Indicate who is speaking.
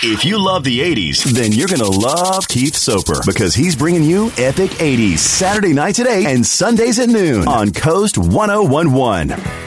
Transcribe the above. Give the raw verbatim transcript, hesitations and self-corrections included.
Speaker 1: If you love the eighties, then you're going to love Keith Soper because he's bringing you Epic eighties Saturday nights at eight and Sundays at noon on Coast ten eleven.